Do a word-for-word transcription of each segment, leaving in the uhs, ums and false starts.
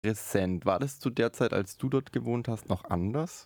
präsent. War das zu der Zeit, als du dort gewohnt hast, noch anders?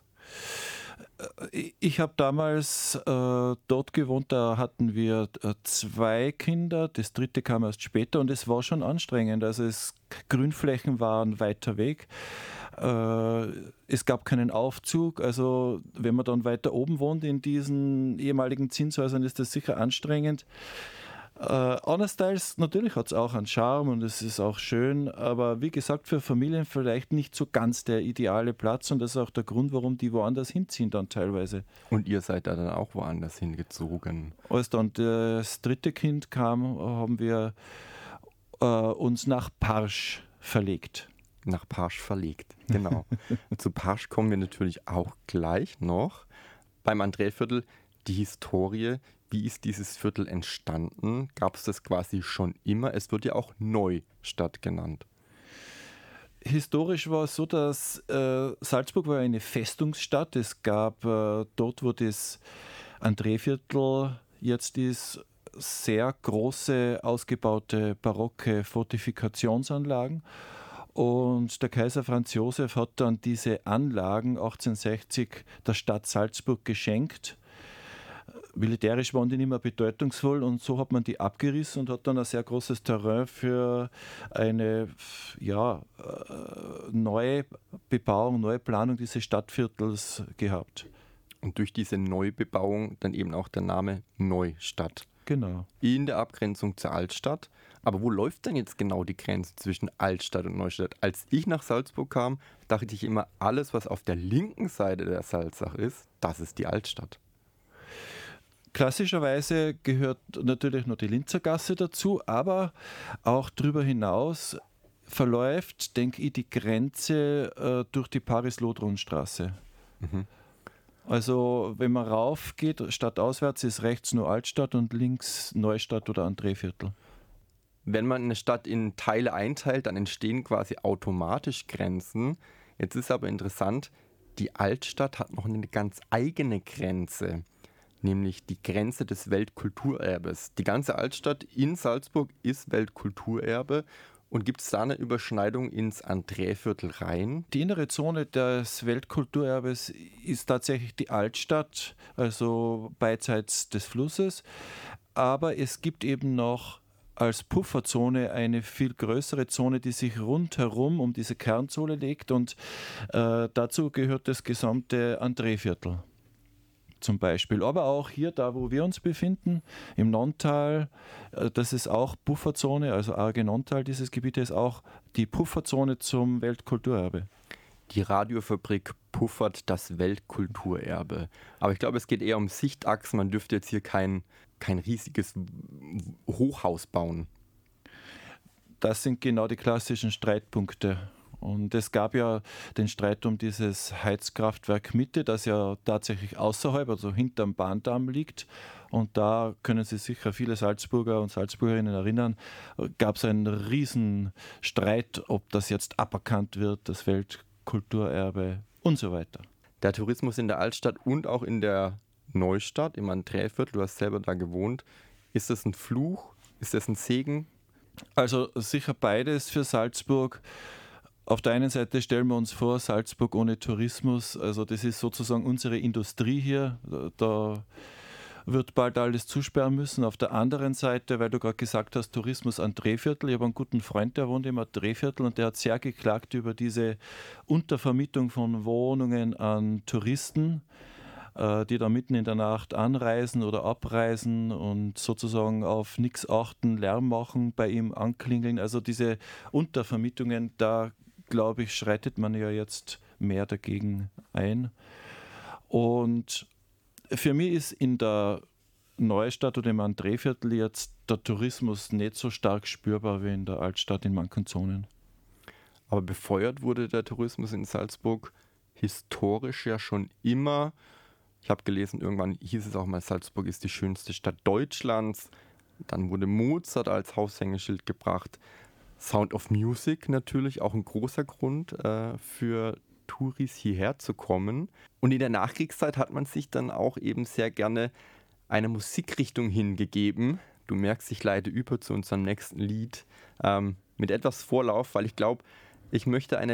Äh, ich habe damals äh, dort gewohnt, da hatten wir äh, zwei Kinder, das dritte kam erst später und es war schon anstrengend. Also es Grünflächen waren weiter weg. Äh, es gab keinen Aufzug. Also wenn man dann weiter oben wohnt in diesen ehemaligen Zinshäusern, ist das sicher anstrengend. Äh, andererseits, natürlich hat es auch einen Charme und es ist auch schön, aber wie gesagt, für Familien vielleicht nicht so ganz der ideale Platz und das ist auch der Grund, warum die woanders hinziehen dann teilweise. Und ihr seid da dann auch woanders hingezogen? Als dann das dritte Kind kam, haben wir äh, uns nach Parsch verlegt. Nach Parsch verlegt, genau. Zu Parsch kommen wir natürlich auch gleich noch. Beim André-Viertel die Historie. Wie ist dieses Viertel entstanden? Gab es das quasi schon immer? Es wird ja auch Neustadt genannt. Historisch war es so, dass äh, Salzburg war eine Festungsstadt. Es gab äh, dort, wo das André-Viertel jetzt ist, sehr große, ausgebaute barocke Fortifikationsanlagen. Und der Kaiser Franz Josef hat dann diese Anlagen achtzehnhundertsechzig der Stadt Salzburg geschenkt. Militärisch waren die nicht mehr bedeutungsvoll und so hat man die abgerissen und hat dann ein sehr großes Terrain für eine ja, äh, neue Bebauung, neue Planung dieses Stadtviertels gehabt. Und durch diese Neubebauung dann eben auch der Name Neustadt. Genau. In der Abgrenzung zur Altstadt. Aber wo läuft denn jetzt genau die Grenze zwischen Altstadt und Neustadt? Als ich nach Salzburg kam, dachte ich immer, alles, was auf der linken Seite der Salzach ist, das ist die Altstadt. Klassischerweise gehört natürlich noch die Linzergasse dazu, aber auch darüber hinaus verläuft, denke ich, die Grenze äh, durch die Paris-Lothringen-Straße. Mhm. Also wenn man rauf geht, stadtauswärts ist rechts nur Altstadt und links Neustadt oder André-Viertel. Wenn man eine Stadt in Teile einteilt, dann entstehen quasi automatisch Grenzen. Jetzt ist aber interessant, die Altstadt hat noch eine ganz eigene Grenze, nämlich die Grenze des Weltkulturerbes. Die ganze Altstadt in Salzburg ist Weltkulturerbe. Und gibt es da eine Überschneidung ins André-Viertel rein? Die innere Zone des Weltkulturerbes ist tatsächlich die Altstadt, also beidseits des Flusses. Aber es gibt eben noch als Pufferzone eine viel größere Zone, die sich rundherum um diese Kernzone legt. Und äh, dazu gehört das gesamte André-Viertel. Zum Beispiel. Aber auch hier, da wo wir uns befinden, im Nonntal, das ist auch Pufferzone, also Arge Nonntal, dieses Gebiet ist auch die Pufferzone zum Weltkulturerbe. Die Radiofabrik puffert das Weltkulturerbe. Aber ich glaube, es geht eher um Sichtachsen. Man dürfte jetzt hier kein, kein riesiges Hochhaus bauen. Das sind genau die klassischen Streitpunkte. Und es gab ja den Streit um dieses Heizkraftwerk Mitte, das ja tatsächlich außerhalb, also hinterm Bahndamm liegt. Und da können sich sicher viele Salzburger und Salzburgerinnen erinnern, gab es einen riesen Streit, ob das jetzt aberkannt wird, das Weltkulturerbe und so weiter. Der Tourismus in der Altstadt und auch in der Neustadt, im André-Viertel, du hast selber da gewohnt, ist das ein Fluch? Ist das ein Segen? Also sicher beides für Salzburg. Auf der einen Seite stellen wir uns vor, Salzburg ohne Tourismus, also das ist sozusagen unsere Industrie hier, da wird bald alles zusperren müssen. Auf der anderen Seite, weil du gerade gesagt hast, Tourismus André-Viertel, ich habe einen guten Freund, der wohnt im André-Viertel und der hat sehr geklagt über diese Untervermietung von Wohnungen an Touristen, die da mitten in der Nacht anreisen oder abreisen und sozusagen auf nichts achten, Lärm machen, bei ihm anklingeln. Also diese Untervermietungen, da glaube ich, schreitet man ja jetzt mehr dagegen ein. Und für mich ist in der Neustadt oder im André-Viertel jetzt der Tourismus nicht so stark spürbar wie in der Altstadt in manchen Zonen. Aber befeuert wurde der Tourismus in Salzburg historisch ja schon immer. Ich habe gelesen, irgendwann hieß es auch mal, Salzburg ist die schönste Stadt Deutschlands. Dann wurde Mozart als Aushängeschild gebracht. Sound of Music natürlich auch ein großer Grund äh, für Touris hierher zu kommen. Und in der Nachkriegszeit hat man sich dann auch eben sehr gerne einer Musikrichtung hingegeben. Du merkst, ich leite über zu unserem nächsten Lied ähm, mit etwas Vorlauf, weil ich glaube, Ich möchte eine